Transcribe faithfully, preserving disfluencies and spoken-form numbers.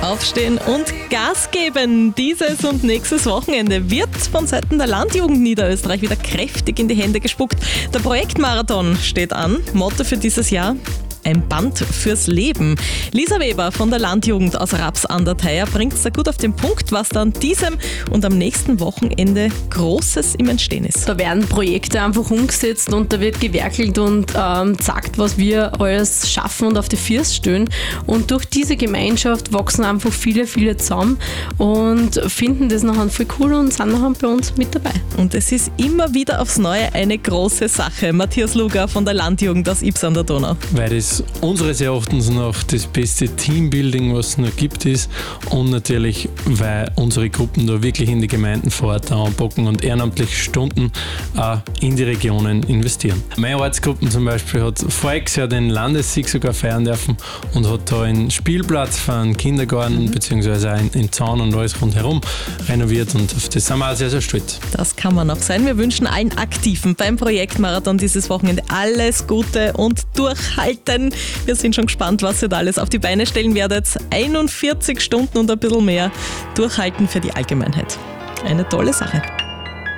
Aufstehen und Gas geben. Dieses und nächstes Wochenende wird von Seiten der Landjugend Niederösterreich wieder kräftig in die Hände gespuckt. Der Projektmarathon steht an. Motto für dieses Jahr: ein Band fürs Leben. Lisa Weber von der Landjugend aus Raps an der Theier bringt es da gut auf den Punkt, was da an diesem und am nächsten Wochenende Großes im Entstehen ist. Da werden Projekte einfach umgesetzt und da wird gewerkelt und ähm, sagt, was wir alles schaffen und auf die Füße stellen. Und durch diese Gemeinschaft wachsen einfach viele, viele zusammen und finden das nachher voll cool und sind nachher bei uns mit dabei. Und es ist immer wieder aufs Neue eine große Sache. Matthias Luger von der Landjugend aus Ybbs an der Donau. Weil das unseres Erachtens noch das beste Teambuilding, was es noch gibt, ist, und natürlich, weil unsere Gruppen da wirklich in die Gemeinden vor Ort anpacken und ehrenamtlich Stunden auch in die Regionen investieren. Meine Ortsgruppen zum Beispiel hat voriges Jahr den Landessieg sogar feiern dürfen und hat da einen Spielplatz für einen Kindergarten mhm. beziehungsweise auch in Zaun und alles rundherum renoviert, und auf das sind wir auch sehr, sehr stolz. Das kann man auch sein. Wir wünschen allen Aktiven beim Projektmarathon dieses Wochenende alles Gute und Durchhalten. Wir sind schon gespannt, was ihr da alles auf die Beine stellen werdet. einundvierzig Stunden und ein bisschen mehr durchhalten für die Allgemeinheit. Eine tolle Sache.